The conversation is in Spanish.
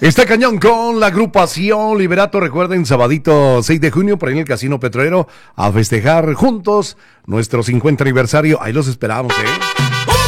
Está cañón con la agrupación Liberato. Recuerden, sabadito 6 de junio, por ahí en el Casino Petrolero, a festejar juntos nuestro 50 aniversario. Ahí los esperamos,